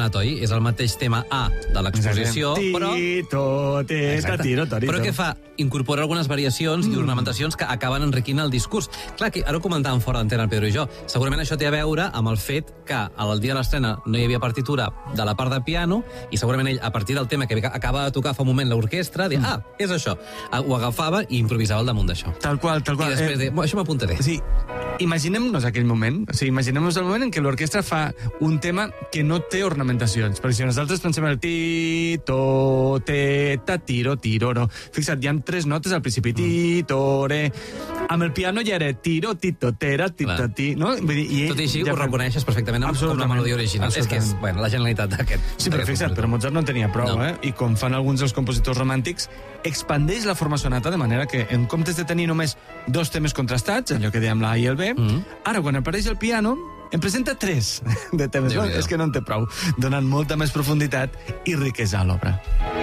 sonat, oi? És el mateix tema A de l'exposició, però... Però què fa? Incorpora algunes variacions i ornamentacions que acaben enriquint el discurs. Clar, que ara ho comentàvem fora d'antena el Pedro i jo. Segurament això té a veure amb el fet que al dia de l'estrena no hi havia partitura de la part de piano i segurament ell, a partir del tema que acaba de tocar fa un moment l'orquestra, deia, és això. Ho agafava i improvisava al damunt d'això. Tal qual. I després deia, això m'apuntaré. Sí, imaginem-nos aquell moment. O sigui, imaginem-nos el moment en què l'orquestra fa un tema que no té ornamentacions. Perquè si nosaltres pensem en el ti, to, te, ta, tiro, tiroro. Fixa't, hi ha 3 notes al principi. Ti, to, re... Amb el piano ja era tiro, tito, tera, tito, ti... No? Vull dir, tot i així ho reconeixes perfectament com la melodia original. És que és la genialitat d'aquest. Sí, però fixa't, però Mozart no en tenia prou, I com fan alguns dels compositors romàntics, expandeix la forma sonata de manera que, en comptes de tenir només 2 temes contrastats, allò que dèiem la A i el B, ara, quan apareix el piano, em presenta 3 de temes. És que no en té prou, donant molta més profunditat i riquesa a l'obra.